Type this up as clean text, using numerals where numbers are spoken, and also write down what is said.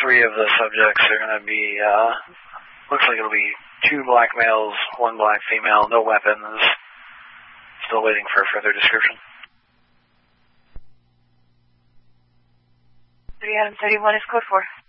three of the subjects are going to be, looks like it'll be 2 black males, 1 black female, no weapons. Still waiting for further description. 3 Adam 31 is code 4.